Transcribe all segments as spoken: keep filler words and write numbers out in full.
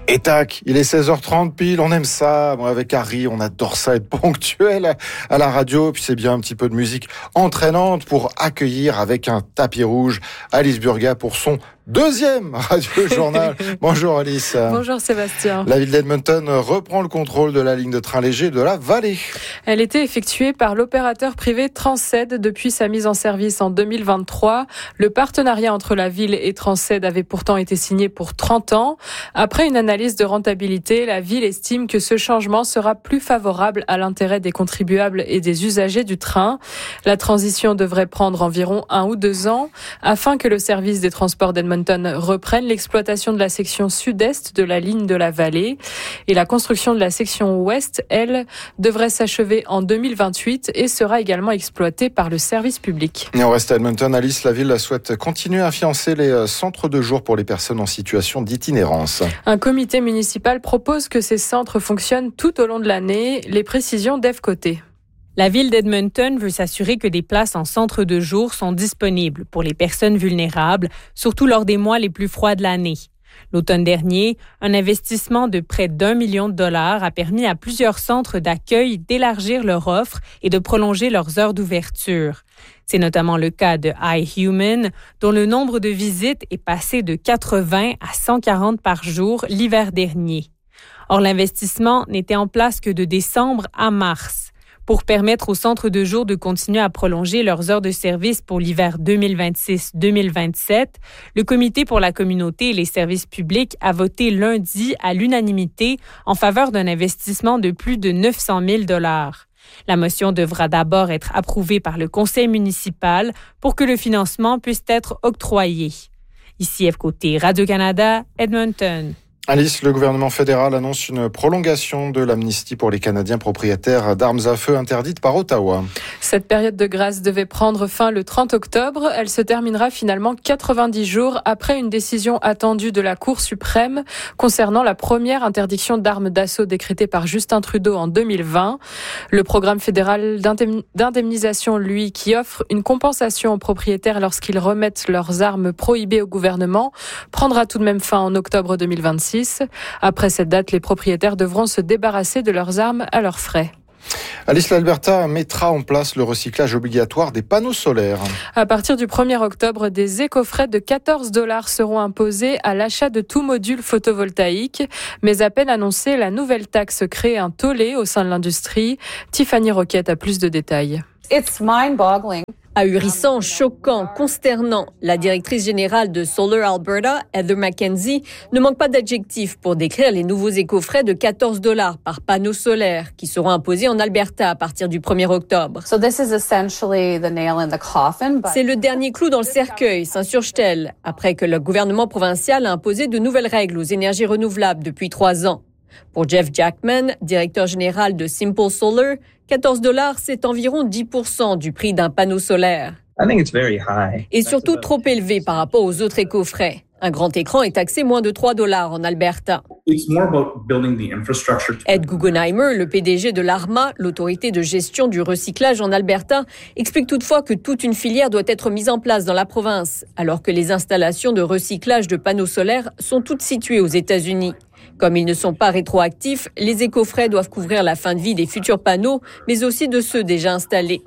Et tac, il est seize heures trente pile, on aime ça. Moi, avec Harry, on adore ça, être ponctuel à la radio. Puis c'est bien un petit peu de musique entraînante pour accueillir avec un tapis rouge Alice Burga pour son deuxième radio-journal. Bonjour Alice. Bonjour Sébastien. La ville d'Edmonton reprend le contrôle de la ligne de train léger de la vallée. Elle était effectuée par l'opérateur privé Transced depuis sa mise en service en deux mille vingt-trois. Le partenariat entre la ville et Transced avait pourtant été signé pour trente ans. Après une analyse de rentabilité, la ville estime que ce changement sera plus favorable à l'intérêt des contribuables et des usagers du train. La transition devrait prendre environ un ou deux ans afin que le service des transports d'Edmonton reprenne l'exploitation de la section sud-est de la ligne de la vallée. Et la construction de la section ouest, elle, devrait s'achever en deux mille vingt-huit et sera également exploitée par le service public. Et on reste à Edmonton. Alice, la ville souhaite continuer à financer les centres de jour pour les personnes en situation d'itinérance. Un comité municipal propose que ces centres fonctionnent tout au long de l'année. Les précisions d'Ève Côté. La ville d'Edmonton veut s'assurer que des places en centre de jour sont disponibles pour les personnes vulnérables, surtout lors des mois les plus froids de l'année. L'automne dernier, un investissement de près d'un million de dollars a permis à plusieurs centres d'accueil d'élargir leur offre et de prolonger leurs heures d'ouverture. C'est notamment le cas de iHuman, dont le nombre de visites est passé de quatre-vingts à cent quarante par jour l'hiver dernier. Or, l'investissement n'était en place que de décembre à mars. Pour permettre aux centres de jour de continuer à prolonger leurs heures de service pour l'hiver deux mille vingt-six deux mille vingt-sept, le Comité pour la communauté et les services publics a voté lundi à l'unanimité en faveur d'un investissement de plus de neuf cent mille dollars. La motion devra d'abord être approuvée par le conseil municipal pour que le financement puisse être octroyé. Ici Ève Côté, Radio-Canada, Edmonton. Alice, le gouvernement fédéral annonce une prolongation de l'amnistie pour les Canadiens propriétaires d'armes à feu interdites par Ottawa. Cette période de grâce devait prendre fin le trente octobre. Elle se terminera finalement quatre-vingt-dix jours après une décision attendue de la Cour suprême concernant la première interdiction d'armes d'assaut décrétée par Justin Trudeau en deux mille vingt. Le programme fédéral d'indemnisation, lui, qui offre une compensation aux propriétaires lorsqu'ils remettent leurs armes prohibées au gouvernement, prendra tout de même fin en octobre deux mille vingt-six. Après cette date, les propriétaires devront se débarrasser de leurs armes à leurs frais. Alice, l'Alberta mettra en place le recyclage obligatoire des panneaux solaires. À partir du premier octobre, des éco-frais de quatorze dollars seront imposés à l'achat de tout module photovoltaïque. Mais à peine annoncée, la nouvelle taxe crée un tollé au sein de l'industrie. Tiffany Roquette a plus de détails. It's mind-boggling. Ahurissant, choquant, consternant, la directrice générale de Solar Alberta, Heather McKenzie, ne manque pas d'adjectifs pour décrire les nouveaux éco-frais de quatorze dollars par panneau solaire qui seront imposés en Alberta à partir du premier octobre. So this is essentially the nail in the coffin, but... C'est le dernier clou dans le cercueil, s'insurge-t-elle, après que le gouvernement provincial a imposé de nouvelles règles aux énergies renouvelables depuis trois ans. Pour Jeff Jackman, directeur général de Simple Solar, quatorze dollars, c'est environ dix pour cent du prix d'un panneau solaire. I think it's very high. Et surtout trop élevé par rapport aux autres éco-frais. Un grand écran est taxé moins de trois dollars en Alberta. It's more about building the infrastructure. Ed Guggenheimer, le P D G de l'A R M A, l'autorité de gestion du recyclage en Alberta, explique toutefois que toute une filière doit être mise en place dans la province, alors que les installations de recyclage de panneaux solaires sont toutes situées aux États-Unis. Comme ils ne sont pas rétroactifs, les éco-frais doivent couvrir la fin de vie des futurs panneaux, mais aussi de ceux déjà installés.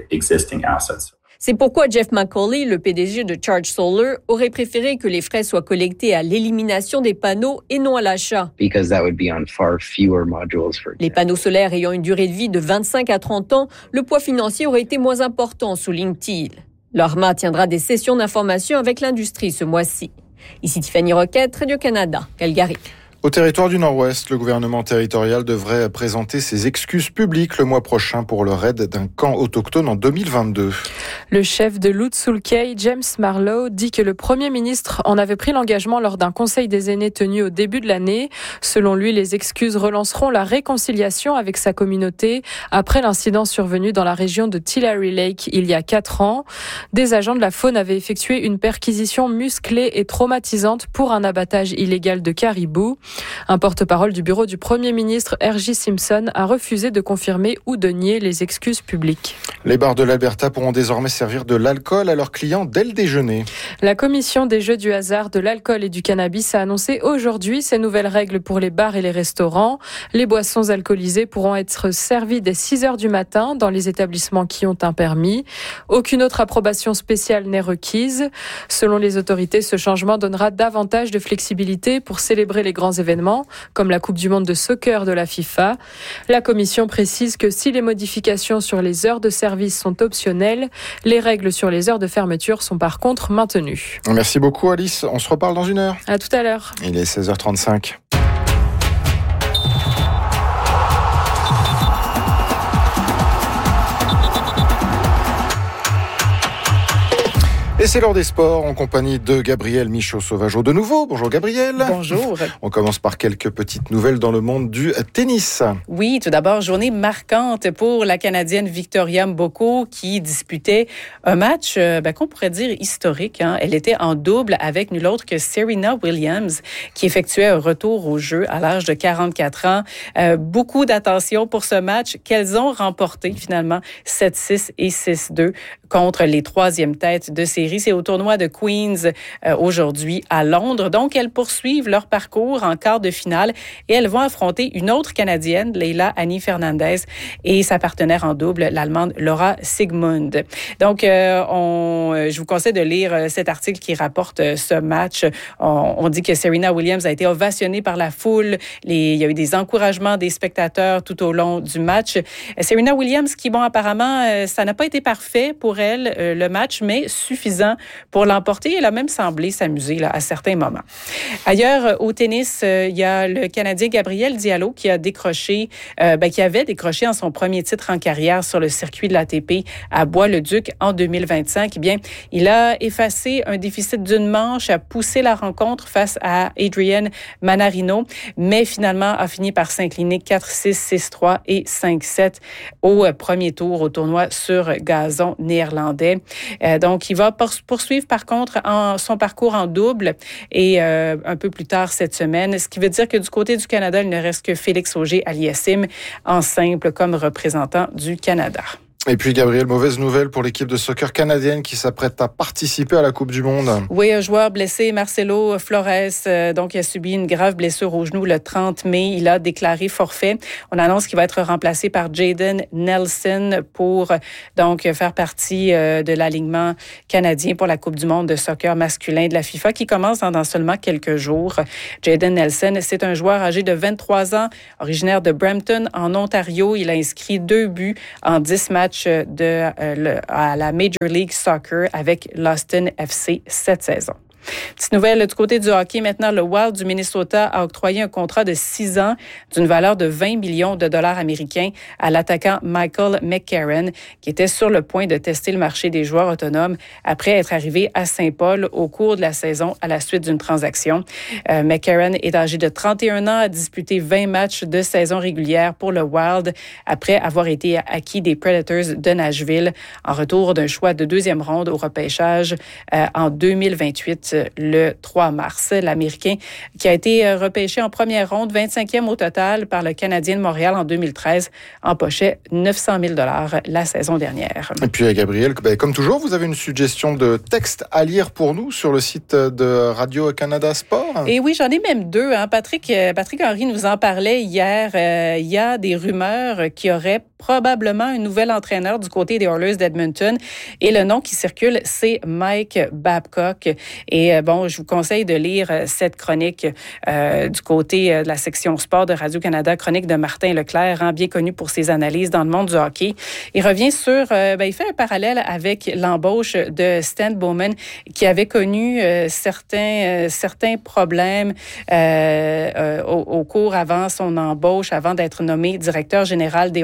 C'est pourquoi Jeff McCauley, le P D G de Charge Solar, aurait préféré que les frais soient collectés à l'élimination des panneaux et non à l'achat. Les panneaux solaires ayant une durée de vie de vingt-cinq à trente ans, le poids financier aurait été moins important, souligne-t-il. L'A R M A tiendra des sessions d'information avec l'industrie ce mois-ci. Ici Tiffany Roquette, Radio-Canada, Calgary. Au territoire du Nord-Ouest, le gouvernement territorial devrait présenter ses excuses publiques le mois prochain pour le raid d'un camp autochtone en deux mille vingt-deux. Le chef de l'Outsulkei, James Marlowe, dit que le Premier ministre en avait pris l'engagement lors d'un conseil des aînés tenu au début de l'année. Selon lui, les excuses relanceront la réconciliation avec sa communauté après l'incident survenu dans la région de Tillary Lake il y a quatre ans. Des agents de la faune avaient effectué une perquisition musclée et traumatisante pour un abattage illégal de caribous. Un porte-parole du bureau du Premier ministre, R J Simpson, a refusé de confirmer ou de nier les excuses publiques. Les bars de l'Alberta pourront désormais servir de l'alcool à leurs clients dès le déjeuner. La commission des jeux du hasard, de l'alcool et du cannabis a annoncé aujourd'hui ces nouvelles règles pour les bars et les restaurants. Les boissons alcoolisées pourront être servies dès six heures du matin dans les établissements qui ont un permis. Aucune autre approbation spéciale n'est requise. Selon les autorités, ce changement donnera davantage de flexibilité pour célébrer les grands événements, comme la Coupe du monde de soccer de la FIFA. La commission précise que si les modifications sur les heures de service sont optionnelles, les règles sur les heures de fermeture sont par contre maintenues. Merci beaucoup Alice, on se reparle dans une heure. À tout à l'heure. Il est seize heures trente-cinq. Et c'est l'heure des sports en compagnie de Gabriel Michaud-Sauvageau de nouveau. Bonjour Gabriel. Bonjour. On commence par quelques petites nouvelles dans le monde du tennis. Oui, tout d'abord, journée marquante pour la Canadienne Victoria Mboko qui disputait un match euh, ben, qu'on pourrait dire historique. Hein. Elle était en double avec nul autre que Serena Williams qui effectuait un retour au jeu à l'âge de quarante-quatre ans. Euh, beaucoup d'attention pour ce match qu'elles ont remporté finalement sept six et six deux contre les troisièmes têtes de série. C'est au tournoi de Queens euh, aujourd'hui à Londres. Donc, elles poursuivent leur parcours en quart de finale et elles vont affronter une autre Canadienne, Leila Annie Fernandez, et sa partenaire en double, l'Allemande Laura Sigmund. Donc, euh, on, je vous conseille de lire cet article qui rapporte ce match. On, on dit que Serena Williams a été ovationnée par la foule. Les, il y a eu des encouragements des spectateurs tout au long du match. Serena Williams qui, bon, apparemment, ça n'a pas été parfait pour elle, le match, mais suffisant pour l'emporter. Elle a même semblé s'amuser là, à certains moments. Ailleurs, au tennis, euh, il y a le Canadien Gabriel Diallo qui a décroché, euh, ben, qui avait décroché en son premier titre en carrière sur le circuit de l'A T P à Bois-le-Duc en deux mille vingt-cinq. Eh bien, il a effacé un déficit d'une manche, a poussé la rencontre face à Adrian Manarino, mais finalement a fini par s'incliner quatre six, six trois et cinq sept au premier tour au tournoi sur gazon néerlandais. Euh, donc, il va poursuivre par contre en, son parcours en double et euh, un peu plus tard cette semaine, ce qui veut dire que du côté du Canada, il ne reste que Félix Auger-Aliassime en simple comme représentant du Canada. Et puis, Gabriel, mauvaise nouvelle pour l'équipe de soccer canadienne qui s'apprête à participer à la Coupe du monde. Oui, un joueur blessé, Marcelo Flores, euh, donc il a subi une grave blessure au genou le trente mai. Il a déclaré forfait. On annonce qu'il va être remplacé par Jaden Nelson pour donc faire partie euh, de l'alignement canadien pour la Coupe du monde de soccer masculin de la FIFA qui commence dans, dans seulement quelques jours. Jaden Nelson, c'est un joueur âgé de vingt-trois ans, originaire de Brampton, en Ontario. Il a inscrit deux buts en dix matchs de, euh, le, à la Major League Soccer avec l'Austin F C cette saison. Petite nouvelle du côté du hockey. Maintenant, le Wild du Minnesota a octroyé un contrat de six ans d'une valeur de vingt millions de dollars américains à l'attaquant Michael McCarron, qui était sur le point de tester le marché des joueurs autonomes après être arrivé à Saint-Paul au cours de la saison à la suite d'une transaction. Euh, McCarron est âgé de trente et un ans, a disputé vingt matchs de saison régulière pour le Wild après avoir été acquis des Predators de Nashville en retour d'un choix de deuxième ronde au repêchage euh, en deux mille vingt-huit. Le trois mars. L'Américain qui a été repêché en première ronde, vingt-cinquième au total par le Canadien de Montréal en deux mille treize, empochait neuf cent mille dollars la saison dernière. Et puis Gabriel, comme toujours, vous avez une suggestion de texte à lire pour nous sur le site de Radio-Canada Sport? Et oui, j'en ai même deux. Hein. Patrick, Patrick Henry nous en parlait hier. Euh, il y a des rumeurs qui auraient probablement un nouvel entraîneur du côté des Oilers d'Edmonton. Et le nom qui circule, c'est Mike Babcock. Et bon, je vous conseille de lire cette chronique euh, du côté de la section sport de Radio-Canada, chronique de Martin Leclerc, hein, bien connu pour ses analyses dans le monde du hockey. Il revient sur, euh, ben, il fait un parallèle avec l'embauche de Stan Bowman, qui avait connu euh, certains, euh, certains problèmes euh, euh, au, au cours avant son embauche, avant d'être nommé directeur général des Oilers.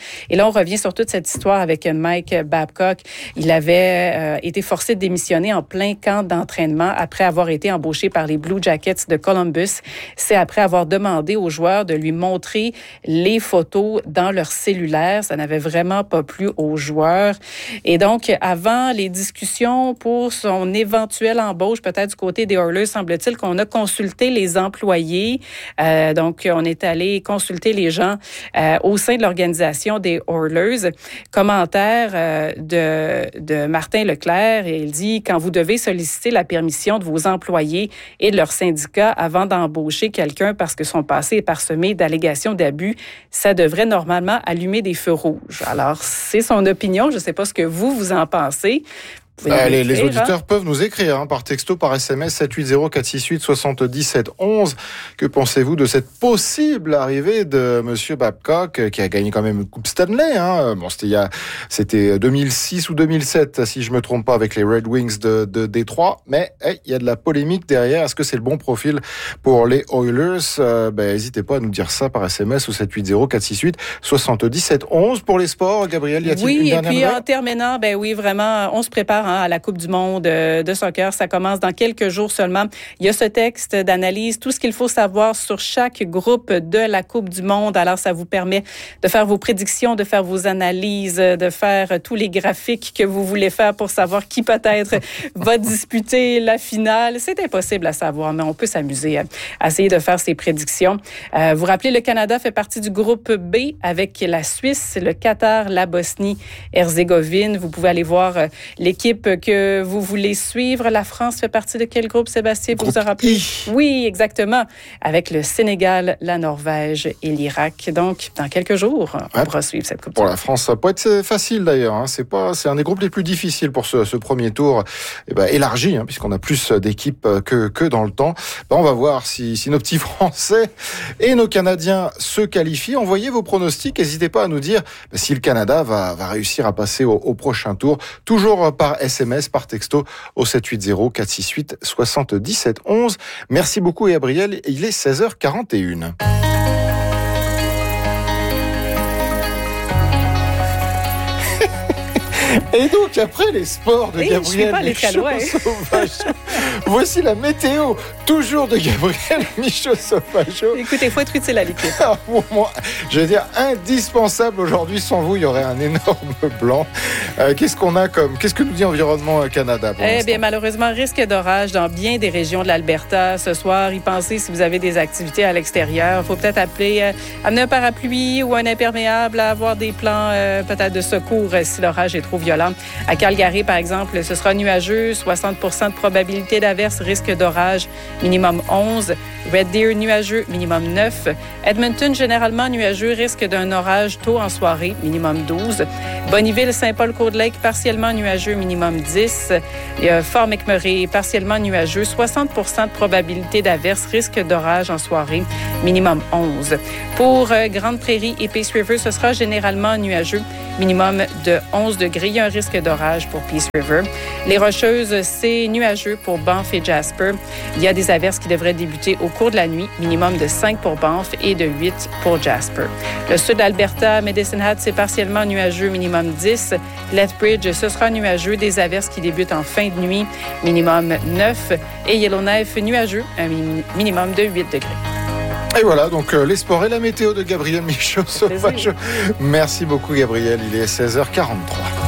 Et là, on revient sur toute cette histoire avec Mike Babcock. Il avait euh, été forcé de démissionner en plein camp d'entraînement après avoir été embauché par les Blue Jackets de Columbus. C'est après avoir demandé aux joueurs de lui montrer les photos dans leur cellulaire. Ça n'avait vraiment pas plu aux joueurs. Et donc, avant les discussions pour son éventuelle embauche, peut-être du côté des Oilers, semble-t-il qu'on a consulté les employés. Euh, donc, on est allé consulter les gens euh, au sein de l'organisation des Oilers. Commentaire euh, de, de Martin Leclerc, et il dit « Quand vous devez solliciter la permission de vos employés et de leur syndicat avant d'embaucher quelqu'un parce que son passé est parsemé d'allégations d'abus, ça devrait normalement allumer des feux rouges. » Alors, c'est son opinion. Je ne sais pas ce que vous, vous en pensez. Euh, les, les auditeurs hein? peuvent nous écrire hein, par texto, par S M S sept huit zéro quatre six huit soixante-dix-sept onze. Que pensez-vous de cette possible arrivée de Monsieur Babcock, qui a gagné quand même une Coupe Stanley hein. Bon, c'était il y a, c'était deux mille six ou deux mille sept, si je me trompe pas, avec les Red Wings de, de Détroit. Mais hey, il y a de la polémique derrière. Est-ce que c'est le bon profil pour les Oilers? euh, ben, N'hésitez pas à nous dire ça par S M S au sept huit zéro quatre six huit soixante-dix-sept onze. Pour les sports, Gabriel, y a-t-il oui, une dernière Oui, et puis nouvelle? En terminant, ben oui, vraiment, on se prépare à la Coupe du monde de soccer. Ça commence dans quelques jours seulement. Il y a ce texte d'analyse, tout ce qu'il faut savoir sur chaque groupe de la Coupe du monde. Alors, ça vous permet de faire vos prédictions, de faire vos analyses, de faire tous les graphiques que vous voulez faire pour savoir qui peut-être va disputer la finale. C'est impossible à savoir, mais on peut s'amuser à essayer de faire ces prédictions. Euh, vous rappelez, le Canada fait partie du groupe B avec la Suisse, le Qatar, la Bosnie-Herzégovine. Vous pouvez aller voir l'équipe que vous voulez suivre. La France fait partie de quel groupe, Sébastien? Vous vous en rappelez? Oui, exactement. Avec le Sénégal, la Norvège et l'Irak. Donc, dans quelques jours, on ouais. pourra suivre cette Coupe. Pour la France, ça peut être facile d'ailleurs. Hein. C'est pas, c'est un des groupes les plus difficiles pour ce, ce premier tour, eh ben, élargi, hein, puisqu'on a plus d'équipes que, que dans le temps. Ben, on va voir si, si nos petits Français et nos Canadiens se qualifient. Envoyez vos pronostics. N'hésitez pas à nous dire ben, si le Canada va, va réussir à passer au, au prochain tour. Toujours par S M S, par texto au sept huit zéro quatre six huit soixante-dix-sept onze. Merci beaucoup, Gabriel. Il est seize heures quarante et une. Et donc, après les sports de hey, Gabriel Michaud-Sauvageau, voici la météo, toujours de Gabriel Michaud-Sauvageau. Écoutez, il faut être utile à l'équipe. Je veux dire, indispensable aujourd'hui. Sans vous, il y aurait un énorme blanc. Euh, qu'est-ce qu'on a comme... Qu'est-ce que nous dit Environnement Canada pour Eh l'instant? bien, malheureusement, risque d'orage dans bien des régions de l'Alberta ce soir. Y pensez si vous avez des activités à l'extérieur. Il faut peut-être appeler, euh, amener un parapluie ou un imperméable, à avoir des plans euh, peut-être de secours euh, si l'orage est trop violent. À Calgary, par exemple, ce sera nuageux, soixante pour cent de probabilité d'averse, risque d'orage, minimum onze. Red Deer, nuageux, minimum neuf. Edmonton, généralement nuageux, risque d'un orage tôt en soirée, minimum douze. Bonneville, Saint-Paul-Cold Lake, partiellement nuageux, minimum dix. Et, euh, Fort McMurray, partiellement nuageux, soixante pour cent de probabilité d'averse, risque d'orage en soirée, minimum onze. Pour euh, Grande Prairie et Peace River, ce sera généralement nuageux, minimum de onze degrés. Il y a un risque d'orage pour Peace River. Les Rocheuses, c'est nuageux pour Banff et Jasper. Il y a des averses qui devraient débuter au cours de la nuit, minimum de cinq pour Banff et de huit pour Jasper. Le sud d'Alberta, Medicine Hat, c'est partiellement nuageux, minimum dix. Lethbridge, ce sera nuageux, des averses qui débutent en fin de nuit, minimum neuf. Et Yellowknife, nuageux, un minimum de huit degrés. Et voilà, donc euh, les sports et la météo de Gabriel Michaud-Sauvageau. Merci beaucoup, Gabriel. Il est seize heures quarante-trois.